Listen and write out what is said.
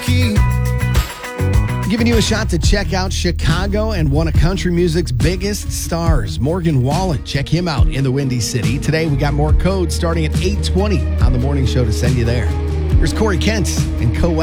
key. Giving you a shot to check out Chicago and one of country music's biggest stars, Morgan Wallen. Check him out in the Windy City. Today, we got more codes starting at 8:20 on the morning show to send you there. Here's Corey Kent and Co.